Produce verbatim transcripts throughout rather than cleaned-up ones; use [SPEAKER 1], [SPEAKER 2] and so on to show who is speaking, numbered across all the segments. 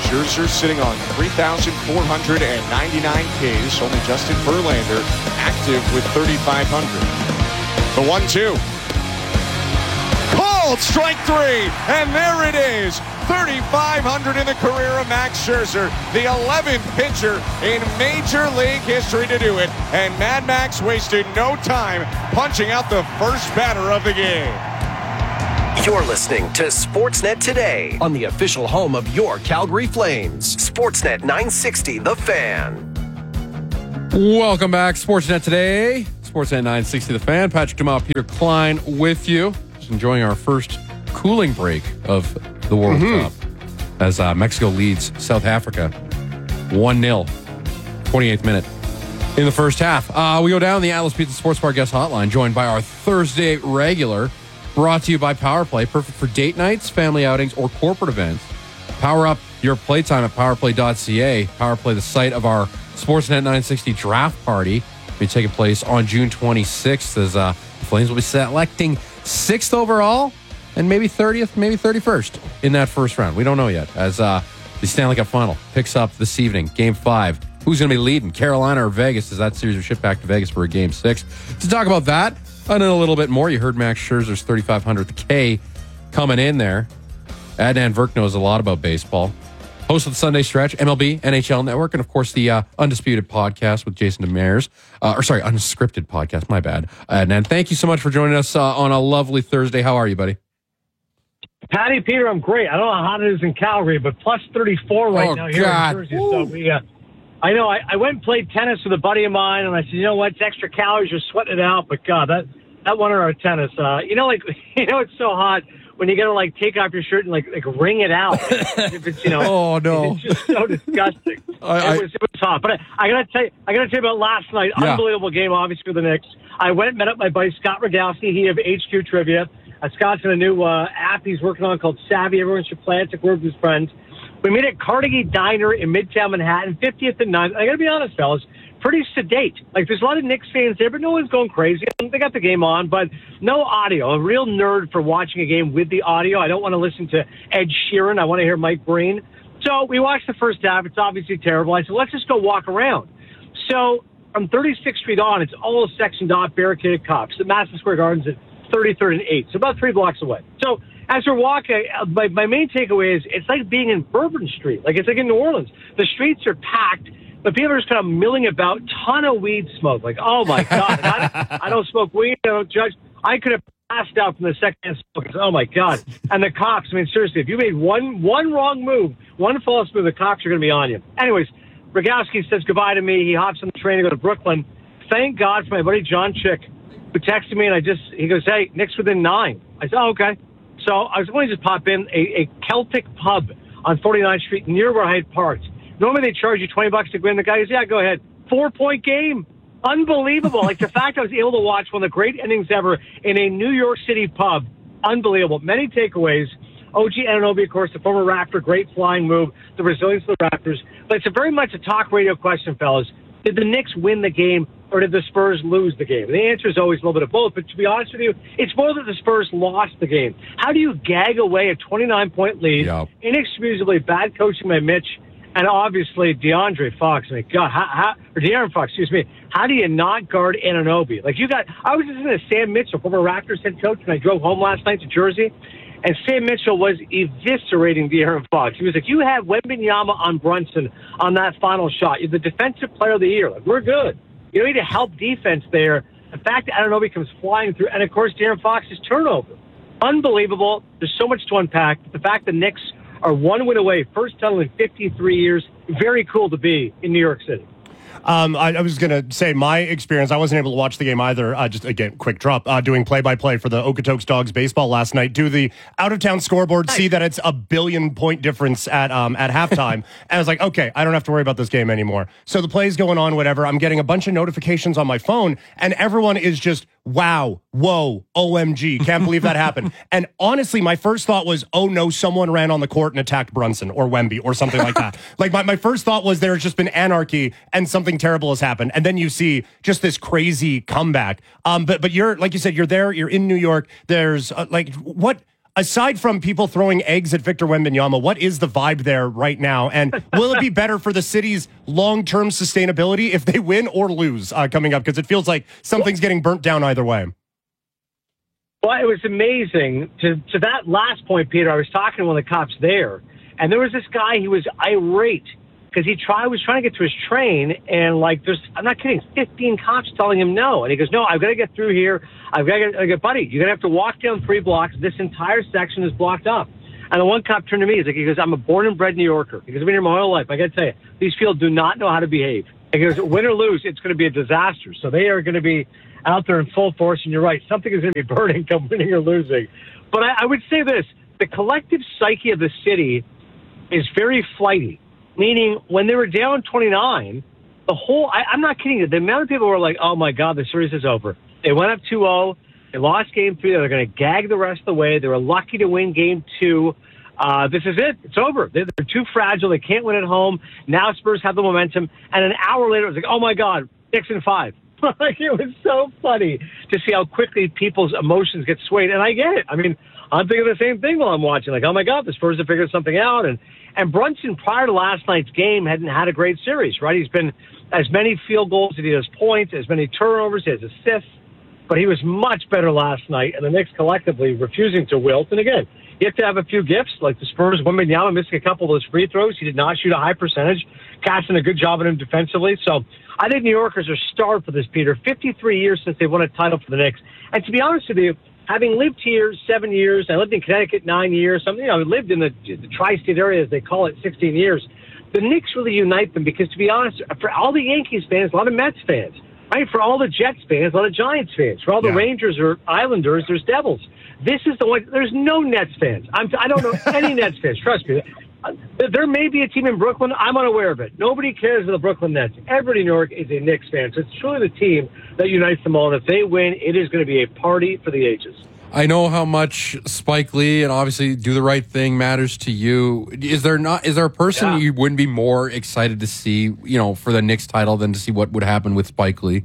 [SPEAKER 1] Scherzer sitting on three thousand four hundred ninety-nine Ks. Only Justin Verlander active with thirty-five hundred. The one two. Called strike three. And there it is. thirty-five hundred in the career of Max Scherzer. The eleventh pitcher in Major League history to do it. And Mad Max wasted no time punching out the first batter of the game.
[SPEAKER 2] You're listening to Sportsnet Today on the official home of your Calgary Flames. Sportsnet nine sixty, The Fan.
[SPEAKER 3] Welcome back, Sportsnet Today. Sportsnet nine sixty, The Fan. Patrick Dumas, Peter Klein with you. Just enjoying our first cooling break of the World mm-hmm. Cup as uh, Mexico leads South Africa one nil, twenty-eighth minute in the first half. Uh, we go down the Atlas Pizza Sports Bar guest hotline, joined by our Thursday regular. Brought to you by PowerPlay, perfect for date nights, family outings, or corporate events. Power up your playtime at powerplay dot c a. PowerPlay, the site of our Sportsnet nine sixty draft party, will be taking place on June twenty-sixth as uh, the Flames will be selecting sixth overall and maybe thirtieth, maybe thirty-first in that first round. We don't know yet as uh, the Stanley Cup final picks up this evening, Game five. Who's going to be leading, Carolina or Vegas, as that series will ship back to Vegas for a Game six. To talk about that, and then a little bit more, you heard Max Scherzer's thirty-five hundredth K coming in there. Adnan Virk knows a lot about baseball. Host of the Sunday Stretch, M L B, N H L Network, and of course the uh, Undisputed Podcast with Jason Demers. Uh, or sorry, Unscripted Podcast, my bad. Adnan, thank you so much for joining us uh, on a lovely Thursday. How are you, buddy?
[SPEAKER 4] Patty, Peter, I'm great. I don't know how hot it is in Calgary, but plus thirty-four right
[SPEAKER 3] oh,
[SPEAKER 4] now here
[SPEAKER 3] God.
[SPEAKER 4] in Jersey. So we, uh, I know, I, I went and played tennis with a buddy of mine, and I said, you know what, it's extra calories, you're sweating it out, but God, that... That one or our tennis, uh, you know, like, you know, it's so hot when you got to, like, take off your shirt and, like, like wring it out. If it's, you know,
[SPEAKER 3] oh, no.
[SPEAKER 4] It's just so disgusting.
[SPEAKER 3] I,
[SPEAKER 4] it, was, it was hot. But I, I got to tell you, I got to tell you about last night.
[SPEAKER 3] Yeah.
[SPEAKER 4] Unbelievable game, obviously, for the Knicks. I went and met up my buddy, Scott Rogowski. He of H Q Trivia. Uh, Scott's in a new uh, app he's working on called Savvy. Everyone should play it. It's a word with his friends. We meet at Carnegie Diner in Midtown Manhattan, fiftieth and ninth. I got to be honest, fellas. Pretty sedate. Like, there's a lot of Knicks fans there, but no one's going crazy. They got the game on, but no audio. A real nerd for watching a game with the audio. I don't want to listen to Ed Sheeran. I want to hear Mike Breen. So we watched the first half. It's obviously terrible. I said, let's just go walk around. So from thirty-sixth Street on, it's all sectioned off, barricaded cops. The Madison Square Garden's at thirty-third and eighth, so about three blocks away. So as we're walking, my, my main takeaway is it's like being in Bourbon Street. Like, it's like in New Orleans. The streets are packed. But people are just kind of milling about, ton of weed smoke. Like, oh, my God. I, I don't smoke weed. I don't judge. I could have passed out from the second smoke. Oh, my God. And the cops, I mean, seriously, if you made one one wrong move, one false move, the cops are going to be on you. Anyways, Rogowski says goodbye to me. He hops on the train to go to Brooklyn. Thank God for my buddy John Chick, who texted me, and I just, he goes, hey, Knicks within nine. I said, oh, okay. So I was going to just pop in a, a Celtic pub on forty-ninth Street near where I had parked. Normally they charge you twenty bucks to go in. The guy goes, yeah, go ahead. Four-point game. Unbelievable. Like, the fact I was able to watch one of the great innings ever in a New York City pub. Unbelievable. Many takeaways. O G Anunoby, of course, the former Raptor, great flying move, the resilience of the Raptors. But it's a very much a talk radio question, fellas. Did the Knicks win the game, or did the Spurs lose the game? And the answer is always a little bit of both. But to be honest with you, it's more that the Spurs lost the game. How do you gag away a twenty-nine point lead, yep. Inexcusably bad coaching by Mitch, and obviously, DeAndre Fox, I mean, God, how, how, or De'Aaron Fox, excuse me, how do you not guard Anunoby? Like, you got, I was listening to Sam Mitchell, former Raptors head coach, and I drove home last night to Jersey, and Sam Mitchell was eviscerating De'Aaron Fox. He was like, you had Wembanyama on Brunson on that final shot. You're the defensive player of the year. Like, we're good. You need to help defense there. The fact that Anunoby comes flying through, and of course, De'Aaron Fox's turnover. Unbelievable. There's so much to unpack. The fact the Knicks are one win away, first title in fifty-three years. Very cool to be in New York City.
[SPEAKER 5] Um, I, I was going to say my experience. I wasn't able to watch the game either. Uh, just again, quick drop. Uh, doing play-by-play for the Okotoks Dogs baseball last night. Do the out-of-town scoreboard. Nice. See that it's a billion point difference at um, at halftime. And I was like, okay, I don't have to worry about this game anymore. So the play's going on, whatever. I'm getting a bunch of notifications on my phone, and everyone is just, wow, whoa, O M G, can't believe that happened. And honestly, my first thought was, oh no, someone ran on the court and attacked Brunson or Wemby or something like that. Like my, my first thought was there's just been anarchy and something terrible has happened. And then you see just this crazy comeback. Um, but but you're, like you said, you're there, you're in New York. There's uh, like, what, aside from people throwing eggs at Victor Wembanyama, what is the vibe there right now? And will it be better for the city's long-term sustainability if they win or lose uh, coming up? Because it feels like something's getting burnt down either way.
[SPEAKER 4] Well, it was amazing. To, to that last point, Peter, I was talking to one of the cops there, and there was this guy, he was irate because he try, was trying to get to his train, and like, there's, I'm not kidding, fifteen cops telling him no. And he goes, no, I've got to get through here. I've got to get, I go, buddy, you're going to have to walk down three blocks. This entire section is blocked up. And the one cop turned to me, he's like, he goes, I'm a born and bred New Yorker. He goes, I've been here my whole life. I got to tell you, these people do not know how to behave. He goes, win or lose, it's going to be a disaster. So they are going to be out there in full force, and you're right, something is going to be burning come winning or losing. But I, I would say this, the collective psyche of the city is very flighty. Meaning, when they were down twenty-nine, the whole, I, I'm not kidding you, the amount of people were like, oh my God, the series is over. They went up two oh, they lost game three, they're going to gag the rest of the way. They were lucky to win game two. Uh, this is it. It's over. They're, they're too fragile. They can't win at home. Now Spurs have the momentum. And an hour later, it was like, oh my God, six and five. Like, it was so funny to see how quickly people's emotions get swayed. And I get it. I mean, I'm thinking the same thing while I'm watching. Like, oh my God, the Spurs have figured something out. And And Brunson, prior to last night's game, hadn't had a great series, right? He's been as many field goals as he does points, as many turnovers, he has assists, but he was much better last night, and the Knicks collectively refusing to wilt. And again, you have to have a few gifts, like the Spurs, Wembanyama missing a couple of those free throws. He did not shoot a high percentage. Cat's done a good job on him defensively. So I think New Yorkers are starved for this, Peter. fifty-three years since they won a title for the Knicks. And to be honest with you, having lived here seven years, I lived in Connecticut nine years, something, you know, I lived in the, the tri-state area, as they call it, sixteen years. The Knicks really unite them because, to be honest, for all the Yankees fans, a lot of Mets fans, right? For all the Jets fans, a lot of Giants fans. For all the yeah. Rangers or Islanders, there's Devils. This is the one. There's no Nets fans. I'm, I don't know any Nets fans. Trust me. There may be a team in Brooklyn. I'm unaware of it. Nobody cares for the Brooklyn Nets. Everybody in New York is a Knicks fan. So it's truly the team that unites them all. And if they win, it is going to be a party for the ages.
[SPEAKER 3] I know how much Spike Lee and obviously Do the Right Thing matters to you. Is there not? Is there a person yeah. you wouldn't be more excited to see, you know, for the Knicks title than to see what would happen with Spike Lee?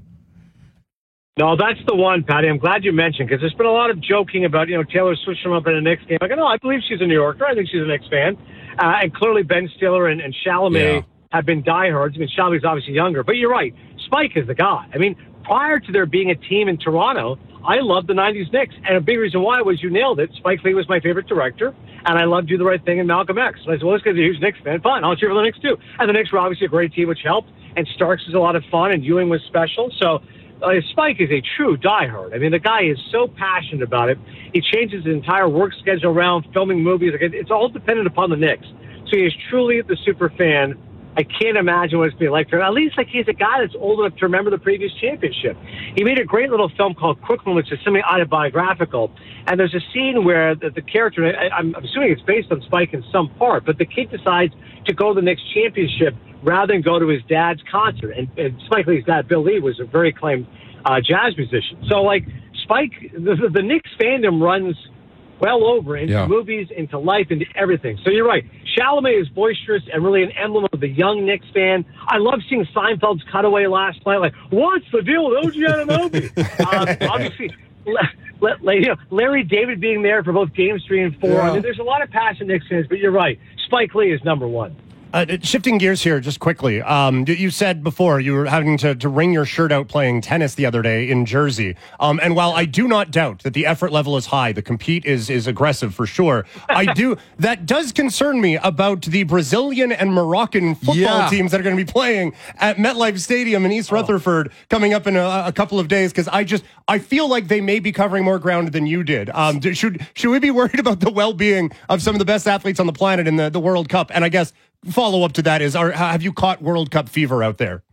[SPEAKER 4] No, that's the one, Patty. I'm glad you mentioned, because there's been a lot of joking about, you know, Taylor switching him up in a Knicks game. I go, no, I believe she's a New Yorker. I think she's a Knicks fan. Uh, and clearly Ben Stiller and, and Chalamet yeah. have been diehards. I mean, Chalamet's obviously younger. But you're right. Spike is the guy. I mean, prior to there being a team in Toronto, I loved the nineties Knicks. And a big reason why was you nailed it. Spike Lee was my favorite director. And I loved Do the Right Thing and Malcolm X. And I said, well, this guy's a huge Knicks fan. Fine, I'll cheer for the Knicks too. And the Knicks were obviously a great team, which helped. And Starks was a lot of fun. And Ewing was special. So Uh, Spike is a true diehard. I mean, the guy is so passionate about it. He changes his entire work schedule around filming movies. Like, it's all dependent upon the Knicks. So he is truly the super fan. I can't imagine what it's been like for him. At least, like, he's a guy that's old enough to remember the previous championship. He made a great little film called Crooklyn, which is semi-autobiographical. And there's a scene where the, the character, I, I'm assuming it's based on Spike in some part, but the kid decides to go to the Knicks championship rather than go to his dad's concert. And, and Spike Lee's dad, Bill Lee, was a very acclaimed uh, jazz musician. So, like, Spike, the, the, the Knicks fandom runs well over into yeah. movies, into life, into everything. So you're right. Chalamet is boisterous and really an emblem of the young Knicks fan. I love seeing Seinfeld's cutaway last night. Like, what's the deal with O G Anunoby? uh, obviously, let, let, you know, Larry David being there for both games three and four. Yeah. I mean, there's a lot of passion Knicks fans, but you're right. Spike Lee is number one.
[SPEAKER 5] Uh, shifting gears here just quickly, um, you said before you were having to, to wring your shirt out playing tennis the other day in Jersey. Um, and while I do not doubt that the effort level is high, the compete is is aggressive for sure, I do that does concern me about the Brazilian and Moroccan football yeah. teams that are going to be playing at MetLife Stadium in East oh. Rutherford coming up in a, a couple of days, because I just I feel like they may be covering more ground than you did. Um, should should we be worried about the well-being of some of the best athletes on the planet in the, the World Cup? And I guess follow up to that is, are, have you caught World Cup fever out there?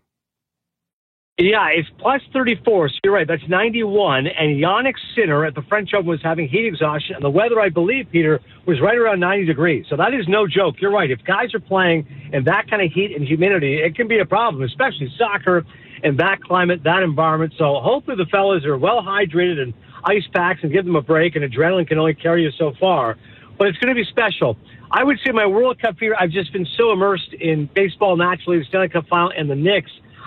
[SPEAKER 4] Yeah, it's plus thirty-four, so you're right, that's ninety-one, and Yannick Sinner at the French Open was having heat exhaustion, and the weather, I believe, Peter, was right around ninety degrees, so that is no joke. You're right, if guys are playing in that kind of heat and humidity, it can be a problem, especially soccer and that climate, that environment, so hopefully the fellas are well hydrated and ice packs and give them a break, and adrenaline can only carry you so far, but it's going to be special. I would say my World Cup fever, I've just been so immersed in baseball naturally, the Stanley Cup final, and the Knicks.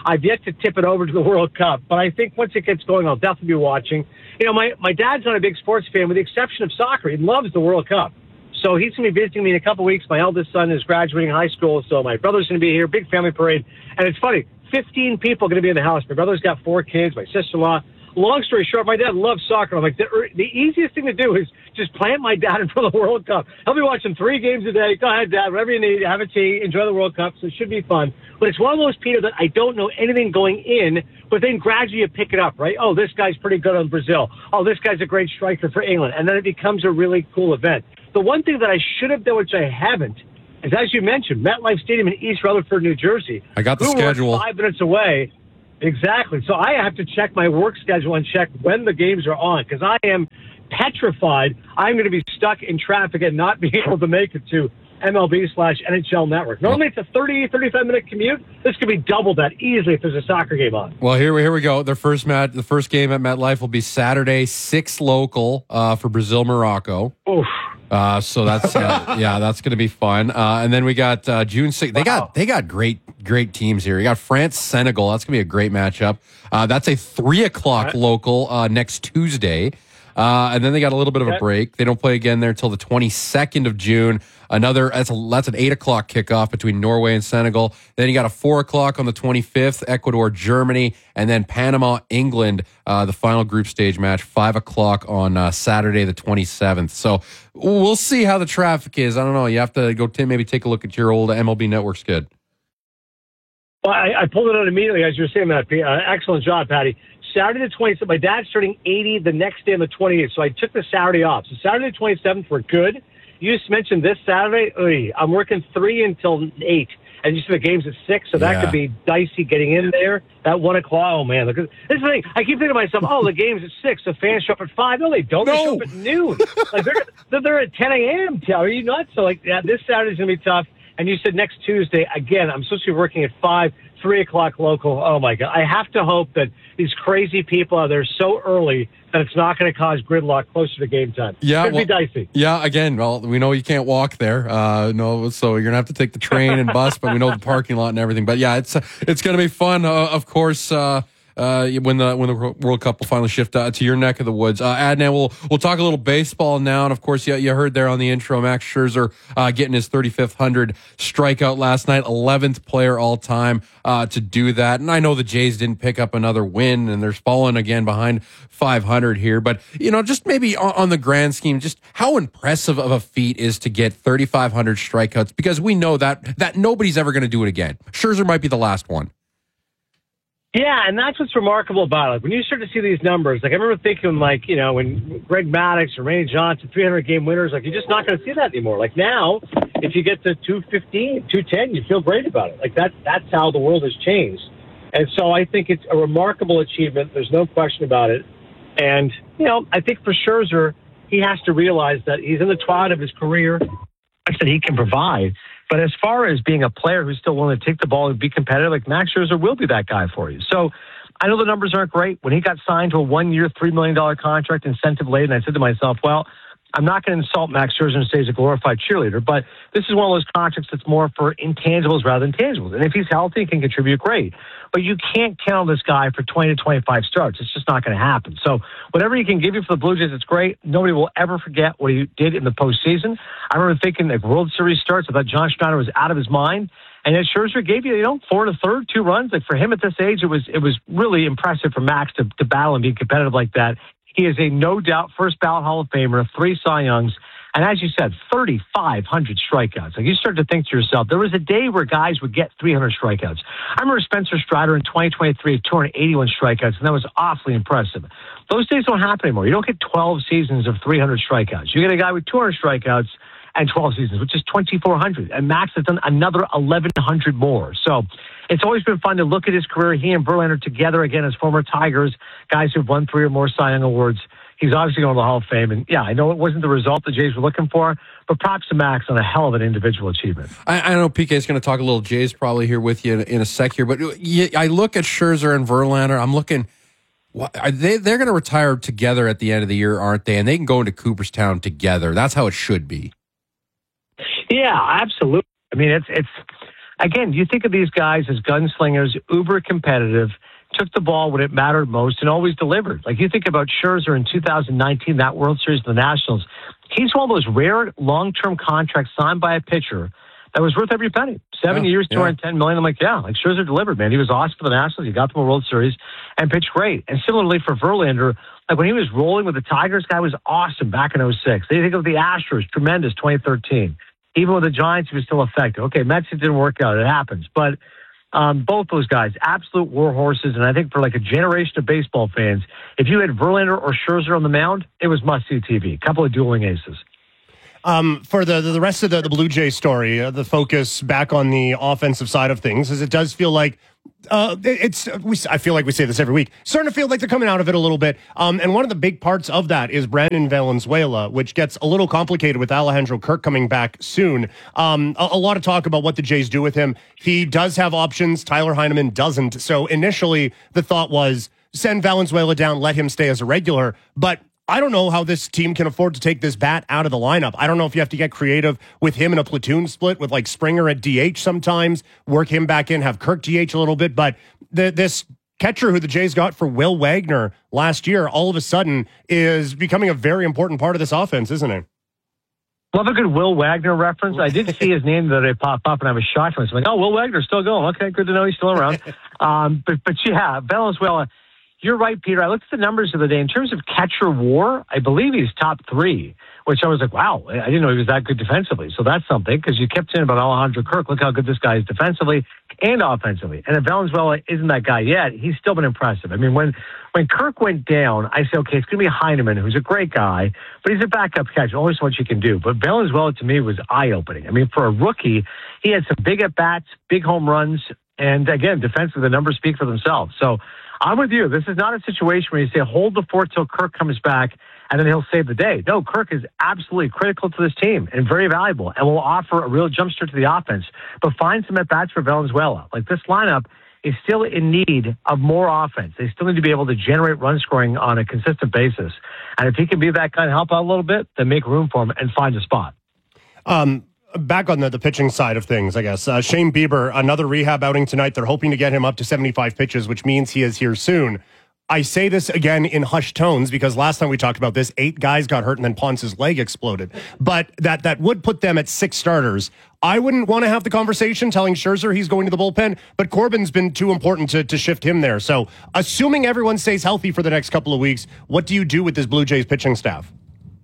[SPEAKER 4] I've yet to tip it over to the World Cup, but I think once it gets going, I'll definitely be watching. You know, my, my dad's not a big sports fan, with the exception of soccer. He loves the World Cup. So he's going to be visiting me in a couple weeks. My eldest son is graduating high school, so my brother's going to be here, big family parade. And it's funny, fifteen people are going to be in the house. My brother's got four kids, my sister-in-law. Long story short, my dad loves soccer. I'm like, the, the easiest thing to do is just plant my dad in front of the World Cup. He'll be watching three games a day. Go ahead, Dad, whatever you need, have a tea, enjoy the World Cup. So it should be fun. But it's one of those, Peter, that I don't know anything going in, but then gradually you pick it up, right? Oh, this guy's pretty good on Brazil. Oh, this guy's a great striker for England. And then it becomes a really cool event. The one thing that I should have done, which I haven't, is, as you mentioned, MetLife Stadium in East Rutherford, New Jersey.
[SPEAKER 3] I got the
[SPEAKER 4] Who
[SPEAKER 3] schedule.
[SPEAKER 4] Five minutes away. Exactly. So I have to check my work schedule and check when the games are on, because I am petrified I'm going to be stuck in traffic and not be able to make it to M L B slash N H L Network. Normally it's a thirty, thirty-five minute commute. This could be double that easily if there's a soccer game on.
[SPEAKER 3] Well, here we here we go. Their first match, the first game at MetLife will be Saturday, six local uh, for Brazil, Morocco.
[SPEAKER 4] Oof.
[SPEAKER 3] Uh, so that's uh, yeah, that's going to be fun. Uh, and then we got uh, June sixth. They
[SPEAKER 4] Wow.
[SPEAKER 3] got they got great great teams here. You got France, Senegal. That's going to be a great matchup. Uh, that's a three o'clock
[SPEAKER 4] Right.
[SPEAKER 3] local uh, next Tuesday. Uh, and then they got a little bit of a
[SPEAKER 4] Okay.
[SPEAKER 3] break. They don't play again there until the twenty-second of June. Another that's a, that's an eight o'clock kickoff between Norway and Senegal. Then you got a four o'clock on the twenty-fifth, Ecuador, Germany, and then Panama, England. Uh, the final group stage match, five o'clock on uh, Saturday the twenty-seventh. So we'll see how the traffic is. I don't know. You have to go t- maybe take a look at your old M L B Network skid.
[SPEAKER 4] Well, I, I pulled it out immediately as you were saying that. Uh, excellent job, Patty. Saturday the twenty-seventh, my dad's turning eighty the next day on the twenty-eighth, so I took the Saturday off. So Saturday the twenty-seventh, we're good. You just mentioned this Saturday. Oy, I'm working three until eight, and you said the game's at six, so that
[SPEAKER 3] Yeah.
[SPEAKER 4] could be dicey getting in there. That one o'clock, oh man, look, this is the thing. I keep thinking to myself, oh, the game's at six, the fans show up at five. No, they don't. They
[SPEAKER 3] No.
[SPEAKER 4] show up at noon. Like they're, they're they're at ten a.m. Are you nuts? So like, yeah, this Saturday's gonna be tough. And you said next Tuesday again. I'm supposed to be working at five, three o'clock local. Oh my God! I have to hope that these crazy people are there so early that it's not going to cause gridlock closer to game time.
[SPEAKER 3] Yeah,
[SPEAKER 4] Could
[SPEAKER 3] well,
[SPEAKER 4] be dicey.
[SPEAKER 3] Yeah, again, well, we know you can't walk there. Uh, no, so you're gonna have to take the train and bus, but we know the parking lot and everything. But yeah, it's it's gonna be fun. Uh, of course, uh, uh, when the when the World Cup will finally shift uh, to your neck of the woods. Uh, Adnan, we'll we'll talk a little baseball now, and of course, you, you heard there on the intro, Max Scherzer uh, getting his thirty-fifth hundred strikeout last night, eleventh player all time uh, to do that. And I know the Jays didn't pick up another win, and they're falling again behind five hundred here. But you know, just maybe on, on the grand scheme, just how impressive of a feat is to get thirty-five hundred strikeouts, because we know that that nobody's ever going to do it again. Scherzer might be the last one.
[SPEAKER 4] Yeah, and that's what's remarkable about it. When you start to see these numbers, like I remember thinking, like, you know, when Greg Maddux or Randy Johnson, three hundred game winners, like you're just not going to see that anymore. Like now, if you get to two fifteen, two ten, you feel great about it. Like that, that's how the world has changed. And so I think it's a remarkable achievement. There's no question about it. And, you know, I think for Scherzer, he has to realize that he's in the twilight of his career. I said he can provide. But as far as being a player who's still willing to take the ball and be competitive, like Max Scherzer will be that guy for you. So I know the numbers aren't great. When he got signed to a one-year, three million dollars contract, incentive laden, I said to myself, well, I'm not going to insult Max Scherzer and say he's a glorified cheerleader, but this is one of those contracts that's more for intangibles rather than tangibles. And if he's healthy, he can contribute, great. But you can't count on this guy for twenty to twenty-five starts. It's just not going to happen. So whatever he can give you for the Blue Jays, it's great. Nobody will ever forget what he did in the postseason. I remember thinking like World Series starts, I thought John Schneider was out of his mind. And then Scherzer gave you, you know, four and a third, two runs. Like for him at this age, it was it was really impressive for Max to, to battle and be competitive like that. He is a no doubt first ballot Hall of Famer, three Cy Youngs. And as you said, thirty-five hundred strikeouts. Like you start to think to yourself, there was a day where guys would get three hundred strikeouts. I remember Spencer Strider in twenty twenty-three had two hundred eighty-one strikeouts, and that was awfully impressive. Those days don't happen anymore. You don't get twelve seasons of three hundred strikeouts. You get a guy with two hundred strikeouts and twelve seasons, which is twenty-four hundred. And Max has done another eleven hundred more. So it's always been fun to look at his career. He and Verlander together, again, as former Tigers, guys who've won three or more Cy Young awards. He's obviously going to the Hall of Fame. And, yeah, I know it wasn't the result the Jays were looking for, but props to Max on a hell of an individual achievement.
[SPEAKER 3] I, I know P K is going to talk a little Jays probably here with you in, in a sec here, but you, I look at Scherzer and Verlander. I'm looking, what, are they, they're going to retire together at the end of the year, aren't they? And they can go into Cooperstown together. That's how it should be.
[SPEAKER 4] Yeah, absolutely. I mean, it's it's. again, you think of these guys as gunslingers, uber competitive, took the ball when it mattered most, and always delivered. Like you think about Scherzer in two thousand nineteen, that World Series of the Nationals. He's one of those rare long-term contracts signed by a pitcher that was worth every penny. Seven
[SPEAKER 3] yeah,
[SPEAKER 4] years,
[SPEAKER 3] yeah.
[SPEAKER 4] two hundred ten million dollars. I'm like, yeah, like Scherzer delivered, man. He was awesome for the Nationals. He got them a World Series and pitched great. And similarly for Verlander, like when he was rolling with the Tigers, guy was awesome back in oh six. Then you think of the Astros, tremendous, twenty thirteen. Even with the Giants, he was still effective. Okay, Mets, it didn't work out. It happens. But um, both those guys, absolute war horses. And I think for like a generation of baseball fans, if you had Verlander or Scherzer on the mound, it was must-see T V. A couple of dueling aces.
[SPEAKER 5] Um, for the the rest of the, the Blue Jay story, uh, the focus back on the offensive side of things, is it does feel like uh, it's. We, I feel like we say this every week. Starting to feel like they're coming out of it a little bit. Um, and one of the big parts of that is Brandon Valenzuela, which gets a little complicated with Alejandro Kirk coming back soon. Um, a, a lot of talk about what the Jays do with him. He does have options. Tyler Heineman doesn't. So initially, the thought was send Valenzuela down, let him stay as a regular, but I don't know how this team can afford to take this bat out of the lineup. I don't know if you have to get creative with him in a platoon split with like Springer at D H sometimes, work him back in, have Kirk D H a little bit. But the, this catcher who the Jays got for Will Wagner last year, all of a sudden is becoming a very important part of this offense, isn't it?
[SPEAKER 4] Love a good Will Wagner reference. I did see his name the other day pop up, and I was shocked. I was like, oh, Will Wagner's still going. Okay, good to know he's still around. um, but, but yeah, Valenzuela, you're right, Peter. I looked at the numbers the other day. In terms of catcher war, I believe he's top three, which I was like, wow, I didn't know he was that good defensively. So that's something, because you kept saying about Alejandro Kirk, look how good this guy is defensively and offensively. And if Valenzuela isn't that guy yet, he's still been impressive. I mean, when when Kirk went down, I said, okay, it's going to be Heineman, who's a great guy, but he's a backup catcher. Only so much you can do. But Valenzuela, to me, was eye-opening. I mean, for a rookie, he had some big at-bats, big home runs, and again, defensively, the numbers speak for themselves. So I'm with you. This is not a situation where you say, hold the fort till Kirk comes back and then he'll save the day. No, Kirk is absolutely critical to this team and very valuable and will offer a real jumpstart to the offense. But find some at-bats for Valenzuela. Like, this lineup is still in need of more offense. They still need to be able to generate run scoring on a consistent basis. And if he can be that guy and help out a little bit, then make room for him and find a spot.
[SPEAKER 5] Um. Back on the, the pitching side of things, I guess. Uh, Shane Bieber, another rehab outing tonight. They're hoping to get him up to seventy-five pitches, which means he is here soon. I say this again in hushed tones because last time we talked about this, eight guys got hurt and then Ponce's leg exploded. But that, that would put them at six starters. I wouldn't want to have the conversation telling Scherzer he's going to the bullpen, but Corbin's been too important to, to shift him there. So assuming everyone stays healthy for the next couple of weeks, what do you do with this Blue Jays pitching staff?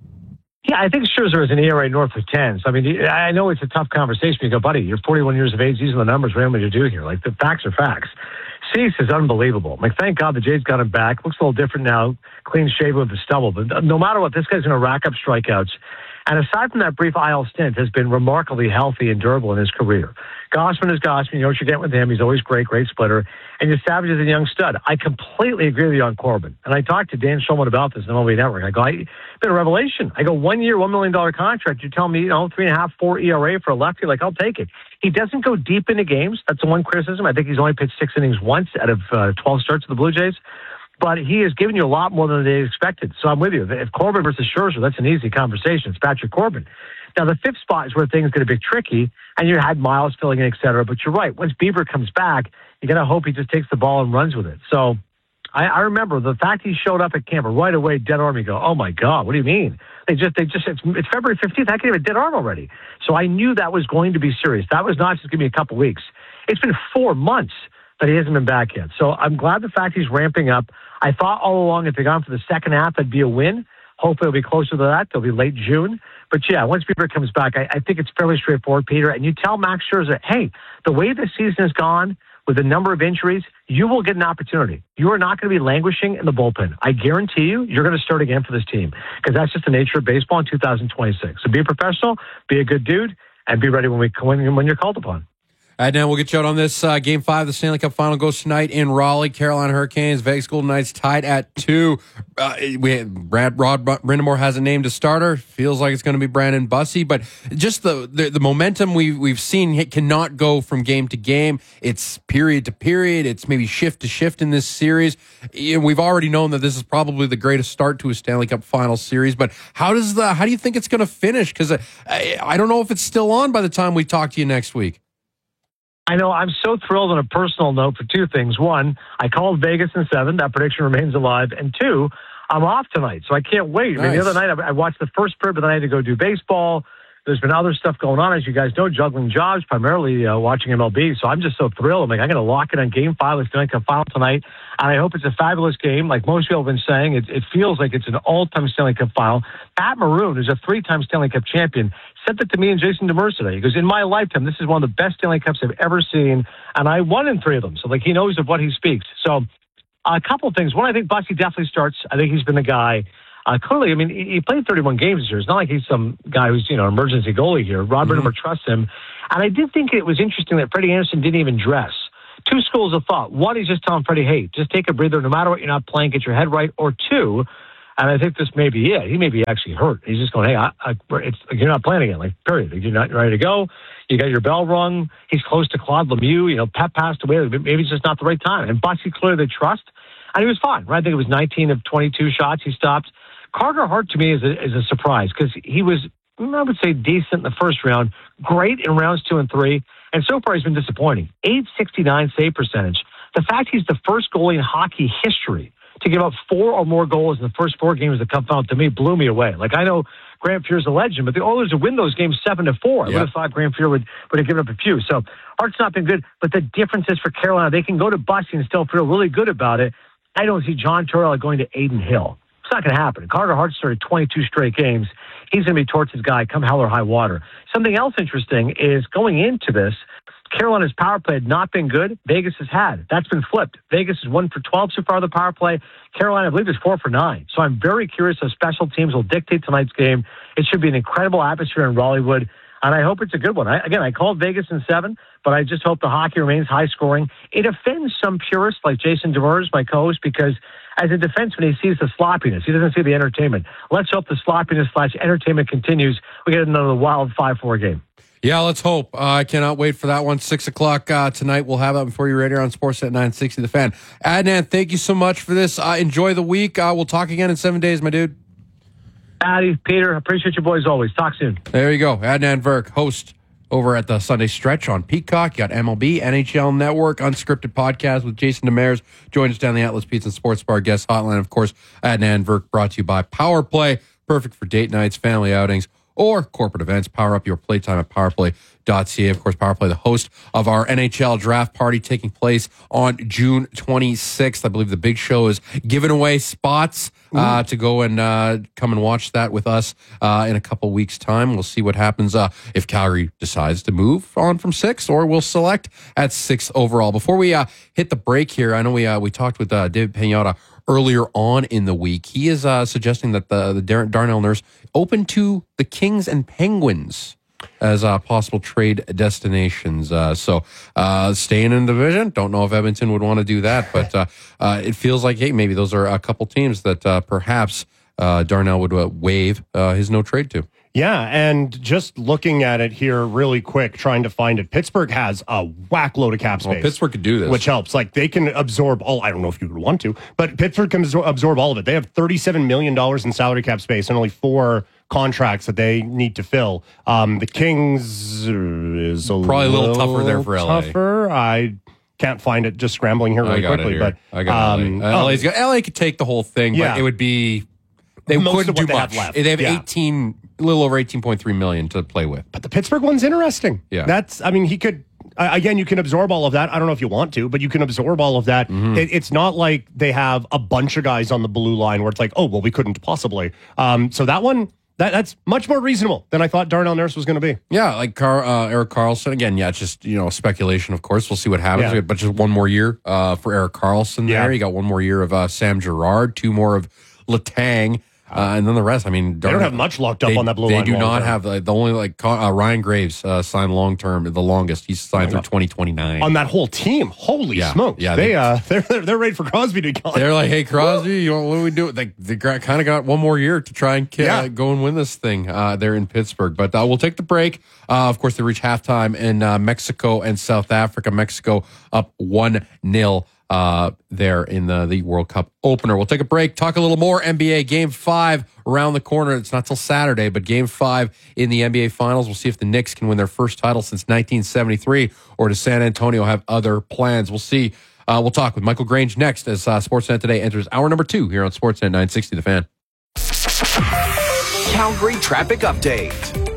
[SPEAKER 4] Yeah, I think Scherzer is an E R A north of ten. So, I mean, I know it's a tough conversation. You go, buddy, you're forty-one years of age. These are the numbers we're able to do here. Like, the facts are facts. Cease is unbelievable. Like, thank God the Jays got him back. Looks a little different now, clean shaven with the stubble. But no matter what, this guy's going to rack up strikeouts. And aside from that brief I L stint, has been remarkably healthy and durable in his career. Gausman is Gausman. You know what you're getting with him. He's always great, great splitter. And you're Savage is a young stud. I completely agree with you on Corbin. And I talked to Dan Shulman about this in the M L B Network. I go, I, it's been a revelation. I go, one year, one million dollars contract. You're telling me, you know, three and a half, four E R A for a lefty. Like, I'll take it. He doesn't go deep into games. That's the one criticism. I think he's only pitched six innings once out of uh, twelve starts with the Blue Jays. But he has given you a lot more than they expected. So I'm with you. If Corbin versus Scherzer, that's an easy conversation. It's Patrick Corbin. Now, the fifth spot is where things get a bit tricky, and you had Miles filling in, et cetera. But you're right. Once Bieber comes back, you got to hope he just takes the ball and runs with it. So I, I remember the fact he showed up at camp right away, dead arm. You go, oh, my God, what do you mean? They just, they just, it's, it's February fifteenth. I can't have a dead arm already. So I knew that was going to be serious. That was not just give me a couple weeks. It's been four months that he hasn't been back yet. So I'm glad the fact he's ramping up. I thought all along if they'd gone for the second half, that'd be a win. Hopefully it'll be closer to that. It'll be late June. But yeah, once Bieber comes back, I, I think it's fairly straightforward, Peter. And you tell Max Scherzer, hey, the way this season has gone with the number of injuries, you will get an opportunity. You are not going to be languishing in the bullpen. I guarantee you, you're going to start again for this team because that's just the nature of baseball in two thousand twenty-six. So be a professional, be a good dude, and be ready when we when, when you're called upon.
[SPEAKER 3] All right, now we'll get you out on this. Uh, game five of the Stanley Cup Final goes tonight in Raleigh. Carolina Hurricanes, Vegas Golden Knights tied at two. Uh, we had Brad Rod Brindamore hasn't named a starter. Feels like it's going to be Brandon Bussey, but just the the, the momentum we've we've seen it cannot go from game to game. It's period to period. It's maybe shift to shift in this series. You know, we've already known that this is probably the greatest start to a Stanley Cup Final series. But how does the how do you think it's going to finish? Because I, I don't know if it's still on by the time we talk to you next week.
[SPEAKER 4] I know. I'm so thrilled on a personal note for two things. One, I called Vegas in seven. That prediction remains alive. And two, I'm off tonight, so I can't wait.
[SPEAKER 3] Nice.
[SPEAKER 4] I mean, the other night I, I watched the first period, but then I had to go do baseball. There's been other stuff going on, as you guys know, juggling jobs, primarily uh, watching M L B. So I'm just so thrilled. I'm like, I'm going to lock it on Game Five. It's going to final tonight, and I hope it's a fabulous game. Like most people have been saying, it, it feels like it's an all-time Stanley Cup final. Pat Maroon, who's a three-time Stanley Cup champion, said that to me and Jason Demers today. He goes, in my lifetime, this is one of the best Stanley Cups I've ever seen, and I won in three of them. So like he knows of what he speaks. So a couple of things. One, I think Bussy definitely starts. I think he's been the guy. Uh, clearly, I mean, he, he played thirty-one games this year. It's not like he's some guy who's, you know, emergency goalie here. Rod
[SPEAKER 3] Mm-hmm.
[SPEAKER 4] Brind'Amour trusts him. And I did think it was interesting that Freddie Anderson didn't even dress. Two schools of thought. One, he's just telling Freddie, hey, just take a breather. No matter what, you're not playing. Get your head right. Or two, and I think this may be it. He may be actually hurt. He's just going, hey, I, I, it's, you're not playing again. Like, period. You're not ready to go. You got your bell rung. He's close to Claude Lemieux. You know, Pep passed away. Maybe it's just not the right time. And Bussy clearly they trust. And he was fine, right? I think it was nineteen of twenty-two shots he stopped. Carter Hart, to me, is a, is a surprise because he was, I would say, decent in the first round, great in rounds two and three, and so far he's been disappointing. eight sixty-nine save percentage. The fact he's the first goalie in hockey history to give up four or more goals in the first four games of the Cup final, to me, blew me away. Like, I know Grant Fuhr's a legend, but the Oilers would win those games seven to four. I
[SPEAKER 3] Yeah.
[SPEAKER 4] would have thought Grant Fuhr would, would have given up a few. So Hart's not been good, but the difference is for Carolina, they can go to Bussy and still feel really good about it. I don't see John Tortorella going to Adin Hill. It's not going to happen. Carter Hart started twenty-two straight games. He's going to be Torts' guy come hell or high water. Something else interesting is going into this, Carolina's power play had not been good. Vegas has had. That's been flipped. Vegas is one for twelve so far the power play. Carolina, I believe, is four for nine. So I'm very curious how special teams will dictate tonight's game. It should be an incredible atmosphere in Rollywood, and I hope it's a good one. I, again, I called Vegas in seven, but I just hope the hockey remains high scoring. It offends some purists like Jason Demers, my co-host, because as a defenseman, he sees the sloppiness. He doesn't see the entertainment. Let's hope the sloppiness slash entertainment continues. We get another wild five four game.
[SPEAKER 3] Yeah, let's hope. Uh, I cannot wait for that one. Six o'clock uh, tonight. We'll have that before you're right here on Sportsnet nine sixty The Fan. Adnan, thank you so much for this. Uh, enjoy the week. Uh, we'll talk again in seven days, my dude.
[SPEAKER 4] Addy, Peter, appreciate you boys always. Talk soon.
[SPEAKER 3] There you go. Adnan Virk, host over at the Sunday Stretch on Peacock. You got M L B, N H L Network, Unscripted Podcast with Jason Demers. Join us down the Atlas Pizza and Sports Bar guest hotline. Of course, Adnan Virk brought to you by Power Play. Perfect for date nights, family outings, or corporate events. Power up your playtime at powerplay dot c a. Of course, Power Play, the host of our N H L draft party taking place on June twenty-sixth. I believe the big show is giving away spots uh, to go and uh, come and watch that with us uh, in a couple weeks' time. We'll see what happens uh, if Calgary decides to move on from six, or we'll select at six overall. Before we uh, hit the break here, I know we uh, we talked with uh, David Peñota earlier on in the week. He is uh, suggesting that the, the Dar- Darnell Nurse open to the Kings and Penguins as uh, possible trade destinations. Uh, so uh, staying in the division, don't know if Edmonton would want to do that, but uh, uh, it feels like, hey, maybe those are a couple teams that uh, perhaps uh, Darnell would uh, waive uh, his no trade to.
[SPEAKER 5] Yeah, and just looking at it here really quick, trying to find it, Pittsburgh has a whack load of cap space.
[SPEAKER 3] Well, Pittsburgh could do this.
[SPEAKER 5] Which helps. Like, they can absorb all, I don't know if you would want to, but Pittsburgh can absor- absorb all of it. They have thirty-seven million dollars in salary cap space and only four contracts that they need to fill. Um, the Kings is a
[SPEAKER 3] Probably a little tougher there for L A.
[SPEAKER 5] Tougher. I can't find it just scrambling here really
[SPEAKER 3] I got
[SPEAKER 5] quickly.
[SPEAKER 3] it here.
[SPEAKER 5] But
[SPEAKER 3] I got
[SPEAKER 5] um,
[SPEAKER 3] L A. Uh, L A's got, L A could take the whole thing,
[SPEAKER 5] Yeah.
[SPEAKER 3] but it would be... They
[SPEAKER 5] Most
[SPEAKER 3] couldn't
[SPEAKER 5] of what
[SPEAKER 3] do
[SPEAKER 5] they
[SPEAKER 3] much.
[SPEAKER 5] have left.
[SPEAKER 3] They have
[SPEAKER 5] Yeah.
[SPEAKER 3] eighteen, a little over eighteen point three million to play with.
[SPEAKER 5] But the Pittsburgh one's interesting.
[SPEAKER 3] Yeah.
[SPEAKER 5] That's, I mean, he could, uh, again, you can absorb all of that. I don't know if you want to, but you can absorb all of that.
[SPEAKER 3] Mm-hmm.
[SPEAKER 5] It, it's not like they have a bunch of guys on the blue line where it's like, oh, well, we couldn't possibly. Um, so that one, that, that's much more reasonable than I thought Darnell Nurse was going to be.
[SPEAKER 3] Yeah, like Car- uh, Eric Carlson. Again, yeah, it's just, you know, speculation, of course. We'll see what happens.
[SPEAKER 5] Yeah.
[SPEAKER 3] But just one more year uh, for Eric Carlson there.
[SPEAKER 5] Yeah.
[SPEAKER 3] You got one more year of uh, Sam Girard, two more of Letang. Uh, and then the rest, I mean...
[SPEAKER 5] They don't have much locked up
[SPEAKER 3] they,
[SPEAKER 5] on that blue
[SPEAKER 3] they
[SPEAKER 5] line.
[SPEAKER 3] They do not
[SPEAKER 5] long-term.
[SPEAKER 3] have... Uh, the only, like, uh, Ryan Graves uh, signed long-term, the longest. He's signed through twenty twenty-nine.
[SPEAKER 5] On that whole team. Holy
[SPEAKER 3] Yeah.
[SPEAKER 5] smokes.
[SPEAKER 3] Yeah,
[SPEAKER 5] they,
[SPEAKER 3] they-
[SPEAKER 5] uh, they're, they're, they're ready for Crosby to go.
[SPEAKER 3] They're like, hey, Crosby, you know, what do we do? They, they kind of got one more year to try and uh,
[SPEAKER 5] Yeah.
[SPEAKER 3] go and win this thing uh, there in Pittsburgh. But uh, we'll take the break. Uh, of course, they reach halftime in uh, Mexico and South Africa. Mexico up one nil uh, there in the, the World Cup opener. We'll take a break, talk a little more N B A. Game five around the corner. It's not till Saturday, but game five in the N B A Finals. We'll see if the Knicks can win their first title since nineteen seventy-three, or does San Antonio have other plans? We'll see. Uh, we'll talk with Michael Grange next as uh, Sportsnet Today enters hour number two here on Sportsnet nine sixty The Fan.
[SPEAKER 2] Calgary traffic update.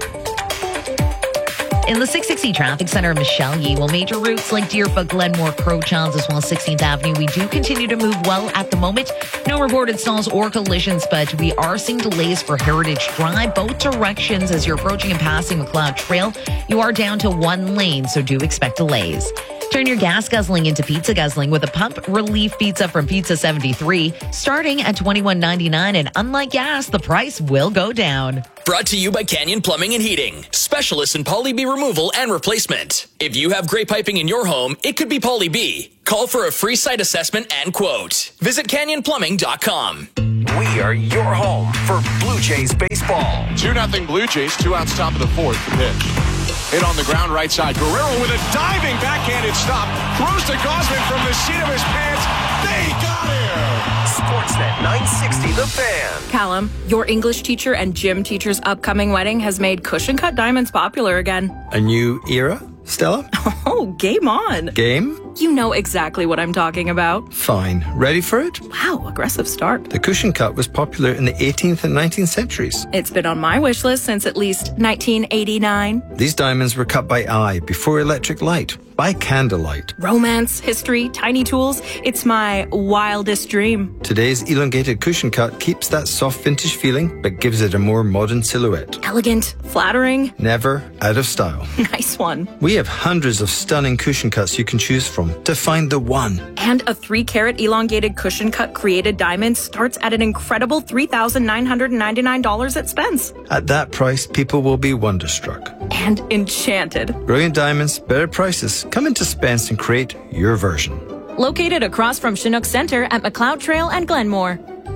[SPEAKER 6] In the six sixty Traffic Center, Michelle Yee, well, major routes like Deerfoot, Glenmore, Crowchilds, as well as sixteenth Avenue, we do continue to move well at the moment. No reported stalls or collisions, but we are seeing delays for Heritage Drive, both directions as you're approaching and passing McLeod Trail. You are down to one lane, so do expect delays. Turn your gas guzzling into pizza guzzling with a pump relief pizza from Pizza seventy-three, starting at twenty-one ninety-nine, and unlike gas, the price will go down.
[SPEAKER 7] Brought to you by Canyon Plumbing and Heating, specialists in Poly B removal and replacement. If you have gray piping in your home, it could be Poly B. Call for a free site assessment and quote. Visit canyon plumbing dot com.
[SPEAKER 2] We are your home for Blue Jays baseball.
[SPEAKER 1] two nothing Blue Jays, two outs top of the fourth. The pitch. Hit on the ground right side. Guerrero with a diving backhanded stop. Throws to Gausman from the seat of his pants. They got him!
[SPEAKER 2] Sportsnet nine sixty The Fan.
[SPEAKER 8] Callum, your English teacher and gym teacher's upcoming wedding has made cushion cut diamonds popular again.
[SPEAKER 9] A new era, Stella?
[SPEAKER 8] Oh, game on.
[SPEAKER 9] Game?
[SPEAKER 8] You know exactly what I'm talking about.
[SPEAKER 9] Fine. Ready for it?
[SPEAKER 8] Wow, aggressive start.
[SPEAKER 9] The cushion cut was popular in the eighteenth and nineteenth centuries.
[SPEAKER 8] It's been on my wish list since at least nineteen eighty-nine.
[SPEAKER 9] These diamonds were cut by eye before electric light, by candlelight.
[SPEAKER 8] Romance, history, tiny tools. It's my wildest dream.
[SPEAKER 9] Today's elongated cushion cut keeps that soft vintage feeling, but gives it a more modern silhouette.
[SPEAKER 8] Elegant, flattering.
[SPEAKER 9] Never out of style.
[SPEAKER 8] Nice one.
[SPEAKER 9] We have hundreds of stunning cushion cuts you can choose from to find the one.
[SPEAKER 8] And a three carat elongated cushion cut created diamond starts at an incredible three thousand nine hundred ninety-nine dollars at Spence.
[SPEAKER 9] At that price, people will be wonderstruck.
[SPEAKER 8] And enchanted.
[SPEAKER 9] Brilliant diamonds, better prices. Come into Spence and create your version.
[SPEAKER 8] Located across from Chinook Center at McLeod Trail and Glenmore.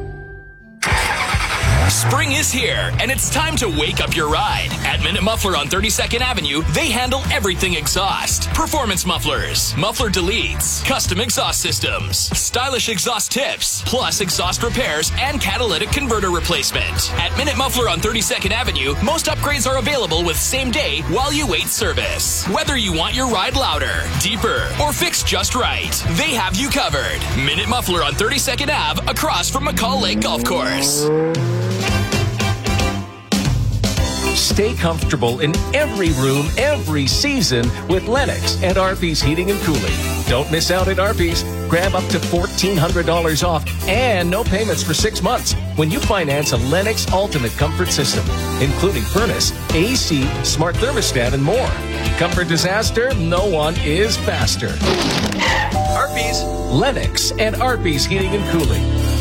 [SPEAKER 7] Spring is here, and it's time to wake up your ride. At Minute Muffler on thirty-second Avenue, they handle everything exhaust. Performance mufflers, muffler deletes, custom exhaust systems, stylish exhaust tips, plus exhaust repairs and catalytic converter replacement. At Minute Muffler on thirty-second Avenue, most upgrades are available with same day while you wait service. Whether you want your ride louder, deeper, or fixed just right, they have you covered. Minute Muffler on thirty-second Avenue across from McCall Lake Golf Course.
[SPEAKER 10] Stay comfortable in every room, every season with Lennox and Arby's Heating and Cooling. Don't miss out at Arby's. Grab up to fourteen hundred dollars off and no payments for six months when you finance a Lennox Ultimate Comfort System, including furnace, A C, smart thermostat, and more. Comfort disaster, no one is faster. Arby's, Lennox, and Arby's Heating and Cooling.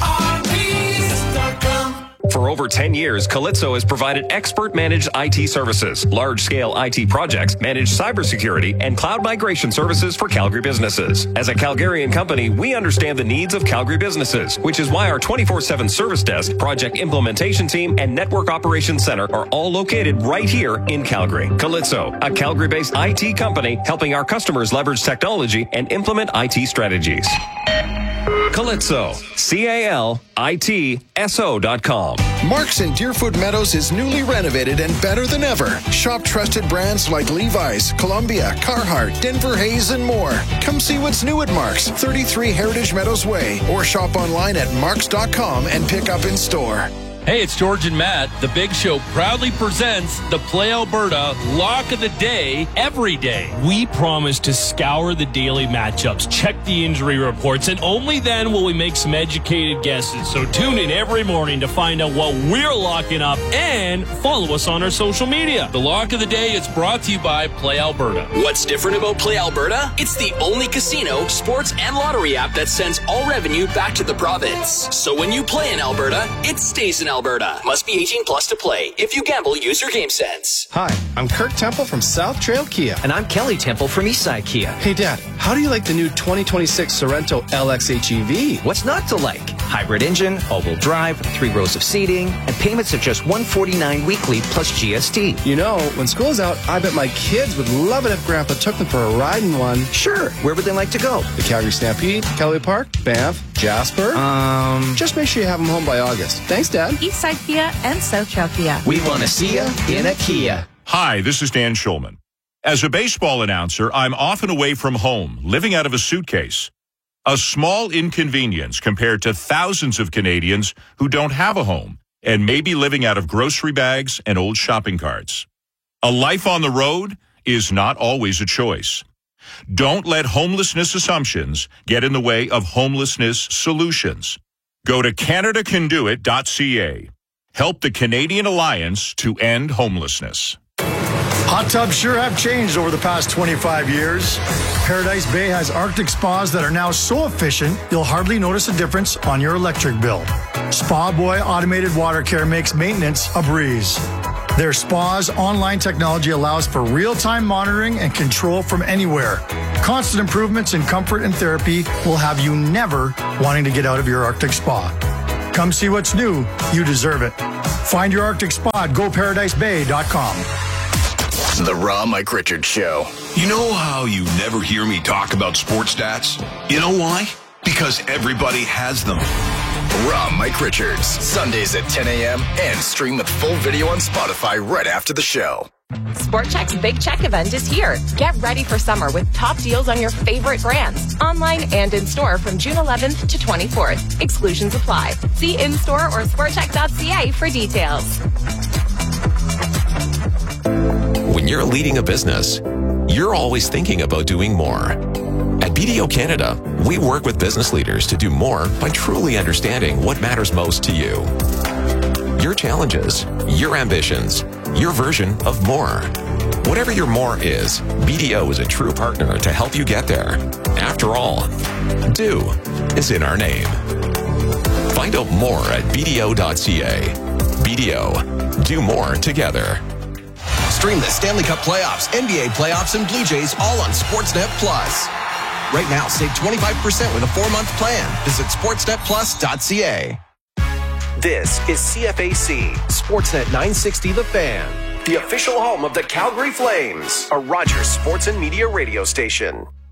[SPEAKER 11] For over ten years, Calypso has provided expert-managed I T services, large-scale I T projects, managed cybersecurity, and cloud migration services for Calgary businesses. As a Calgarian company, we understand the needs of Calgary businesses, which is why our twenty-four seven service desk, project implementation team, and network operations center are all located right here in Calgary. Calypso, a Calgary-based I T company helping our customers leverage technology and implement I T strategies. Calypso, C A L I T S O dot com.
[SPEAKER 12] Mark's in Deerfoot Meadows is newly renovated and better than ever. Shop trusted brands like Levi's, Columbia, Carhartt, Denver Hayes, and more. Come see what's new at Mark's, thirty-three Heritage Meadows Way, or shop online at marks dot com and pick up in store.
[SPEAKER 13] Hey, it's George and Matt. The Big Show proudly presents the Play Alberta Lock of the Day every day. We promise to scour the daily matchups, check the injury reports, and only then will we make some educated guesses. So tune in every morning to find out what we're locking up and follow us on our social media. The Lock of the Day is brought to you by Play Alberta.
[SPEAKER 7] What's different about Play Alberta? It's the only casino, sports, and lottery app that sends all revenue back to the province. So when you play in Alberta, it stays in Alberta. Alberta. Must be eighteen plus to play. If you gamble, use your game sense.
[SPEAKER 14] Hi, I'm Kirk Temple from South Trail Kia.
[SPEAKER 15] And I'm Kelly Temple from Eastside Kia.
[SPEAKER 14] Hey, Dad, how do you like the new twenty twenty-six Sorrento L X H E V?
[SPEAKER 15] What's not to like? Hybrid engine, all-wheel drive, three rows of seating, and payments of just one hundred forty-nine dollars weekly plus G S T.
[SPEAKER 14] You know, when school's out, I bet my kids would love it if Grandpa took them for a ride in one.
[SPEAKER 15] Sure. Where would they like to go?
[SPEAKER 14] The Calgary Stampede, Kelly Park, Banff, Jasper.
[SPEAKER 15] Um,
[SPEAKER 14] Just make sure you have them home by August. Thanks, Dad.
[SPEAKER 16] Eastside Kia and South Trail Kia.
[SPEAKER 15] We want to see ya in a Kia.
[SPEAKER 17] Hi, this is Dan Schulman. As a baseball announcer, I'm often away from home, living out of a suitcase. A small inconvenience compared to thousands of Canadians who don't have a home and may be living out of grocery bags and old shopping carts. A life on the road is not always a choice. Don't let homelessness assumptions get in the way of homelessness solutions. Go to Canada Can Do It dot C A. Help the Canadian Alliance to End Homelessness.
[SPEAKER 18] Hot tubs sure have changed over the past twenty-five years. Paradise Bay has Arctic spas that are now so efficient, you'll hardly notice a difference on your electric bill. Spa Boy Automated Water Care makes maintenance a breeze. Their spa's online technology allows for real-time monitoring and control from anywhere. Constant improvements in comfort and therapy will have you never wanting to get out of your Arctic spa. Come see what's new. You deserve it. Find your Arctic spa at go paradise bay dot com.
[SPEAKER 19] The Raw Mike Richards Show. You know how you never hear me talk about sports stats? You know why? Because everybody has them. Raw Mike Richards, Sundays at ten a.m. and stream with full video on Spotify right after the show.
[SPEAKER 20] Sport Chek's Big Check event is here. Get ready for summer with top deals on your favorite brands, online and in store from June eleventh to twenty-fourth. Exclusions apply. See in-store or sport chek dot c a for details.
[SPEAKER 21] When you're leading a business, you're always thinking about doing more. At B D O Canada, we work with business leaders to do more by truly understanding what matters most to you. Your challenges, your ambitions, your version of more. Whatever your more is, B D O is a true partner to help you get there. After all, do is in our name. Find out more at b d o dot c a. B D O, do more together.
[SPEAKER 2] Stream the Stanley Cup playoffs, N B A playoffs, and Blue Jays all on Sportsnet Plus. Right now, save twenty-five percent with a four-month plan. Visit sportsnet plus dot c a. This is C F A C, Sportsnet nine sixty The Fan, the official home of the Calgary Flames, a Rogers Sports and Media radio station.